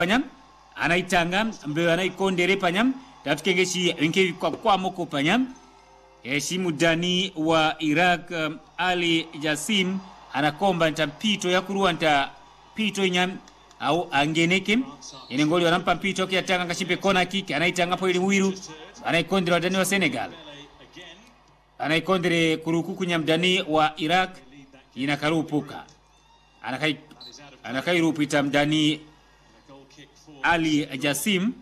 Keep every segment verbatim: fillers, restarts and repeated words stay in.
panyam anaitanga mbe anaikondere panyam tatukengeshi winke kwa kwa moko panyam eshi mudani wa Iraq um, Ali Jasim anakomba ntampito ya kuruanta pito nyam au angeneke ine ngoli wanampa mpito kiatanga ngashimpe kona kick anaitanga po ili wiru anaikondere wadani wa Senegal anaikondere kuruku kunyamdani wa Iraq inakarupuka anakai anakai rupita mdani Ali Jasim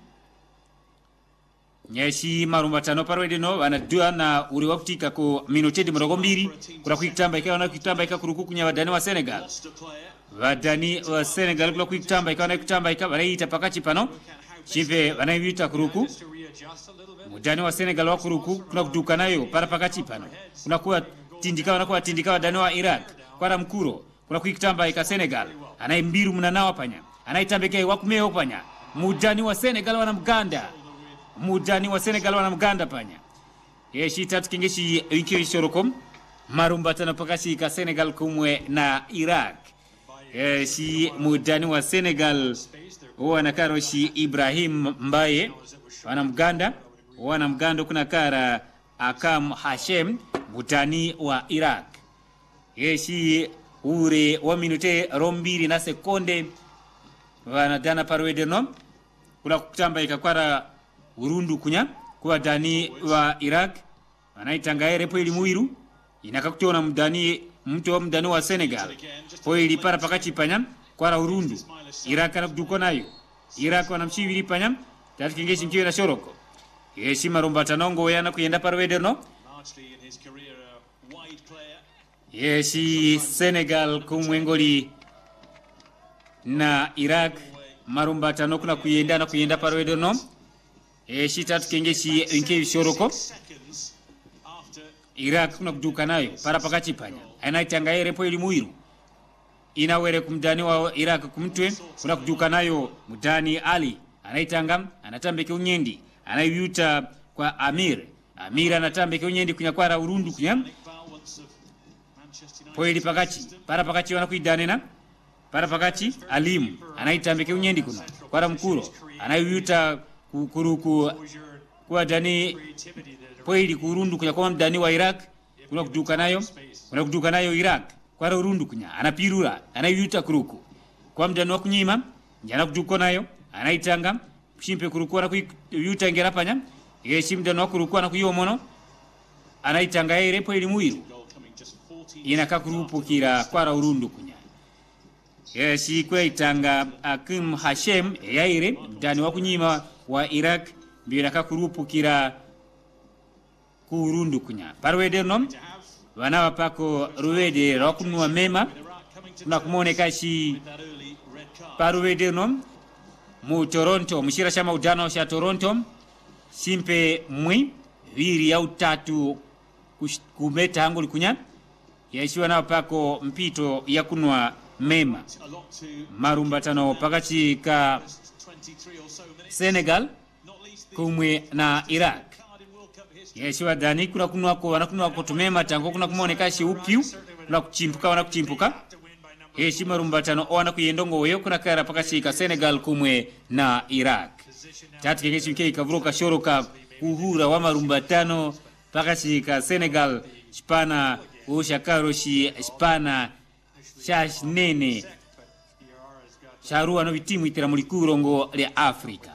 nyeshi marumba tano parwede no anadua na uri wakutika ku minutedi mrogo mbiri kula kuitamba ikawa na kuitamba ikawa kuruku kunya wadani wa Senegal wadani wa Senegal kula kuitamba ikawa na kuitamba ikawa wanaita pakachi pano chive wanaivita kuruku wadani wa Senegal wa kuruku kuna kuduka nayo para pakachi pano kuna kuwa tindika wanakuwa tindika wadani wa Iraq kwa mkuro kuna kuitamba ikawa Senegal anaimbiru mnanawa panya anaitambeke wakumeo panya mudani wa Senegal wana mganda mudani wa Senegal wana mganda panya yeshi tatu kingeshi wiki shorokom marumba tano pakashi ka Senegal kumwe na Iraq yeshi mudani wa Senegal wana karoshi Ibrahim Mbaye wana mganda wana mganda kuna kara Akam Hashem mudani wa Iraq yeshi ure wa minute rombiri na sekonde wana dana parwede no kuna kutamba ikakwara urundu kunya kwa dani wa Iraq anaitanga erepo ili muiru inakakutona mdani mtu wa mdani wa Senegal po ili para pakachi panyam kwara urundu Iraq anakuduko nayo Iraq wanamshiviri panyam tatu kingeshi mkiwe na shoroko yeshi marumba tanongo yana kuyenda parwede no yeshi Senegal kumwengoli na Iraq marumba tano kuna kuyenda na kuyenda parwedo no e shita tukengeshi inke shoroko Iraq kuna kuduka nayo para pakachi panya anaitanga erepo ili muiru inawere kumdani wa Iraq kumtwe kuna kuduka nayo mudani Ali anaitanga anatambeke unyendi anayuta kwa Amir Amir anatambeke unyendi kunya kwara urundu kunya poili pakachi para pakachi wanakuidane na para pakachi Alim anaitambeke unyendi kuna kwara mkuro anayuta kuruku kwa dani poili kurundu kunya kwa mdani wa Iraq kuna kuduka nayo kuna kuduka nayo Iraq kwara urundu kunya anapirura anayuta kuruku kwa mdani wa kunyima njana kuduko nayo anaitanga shimpe kuruku na kuyuta ngera panya yeshi mdani wa kuruku na kuyomono anaitanga ere poili muiru inakakurupu kira kwara urundu kunya yeshi kwa itanga Akim Hashem yaire mdani wa kunyima wa Iraq bila kakurupu kira kurundu kunya parwede nom wana wapako ruwede rokunwa mema kuna kumone kashi parwede nom mu Toronto mshira shama udano sha Toronto simpe mwi viri ya utatu kumeta hangu likunya yeshi wana wapako mpito ya kunwa mema marumba tano pakachi ka Senegal kumwe na Iraq yeshi wadani kuna kunwa ko wanakunwa ko tumema tango kuna kumoneka shi upiu kuna kuchimpuka wana kuchimpuka yeshi marumba tano wana kuyendongo weyo kuna kara pakachi ka Senegal kumwe na Iraq tatu kengeshi mkei kavuroka shoroka uhura wa marumba tano pakachi ka Senegal spana ushakaroshi spana shash nene sharuwa no vitimu itira mulikurongo le Afrika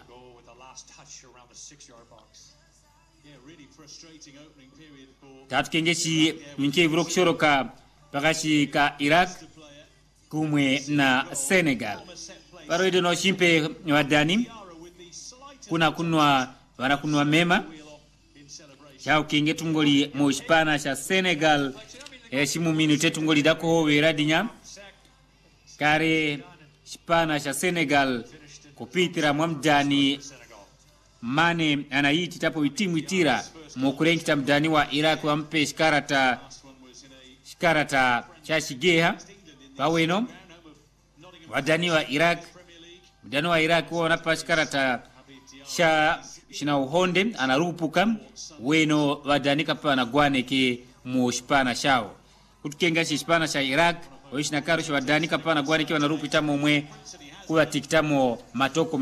tatu kengeshi minke vrok shoroka pakashi ka Iraq kumwe na Senegal paroido no shimpe wadani kuna kunwa wana kunwa mema chao kinge tungoli mo Hispana cha Senegal eshimu minute tungoli dako howe radinya kare Hispana cha Senegal kupitira mwamdani Mane anaiti tapo itimu itira mokurengi tamdani wa Iraq wa mpe shikarata shikarata cha shigeha paweno wadani wa Iraq mdani wa Iraq wanapa shikarata sha shina uhonde anarupuka weno wadani kapa na gwaneke mu Hispana shao kutukenga Hispana cha Iraq oishina karushi wadani kapa na gwaneke wanarupu itamo mwe kuwa tikitamo matoko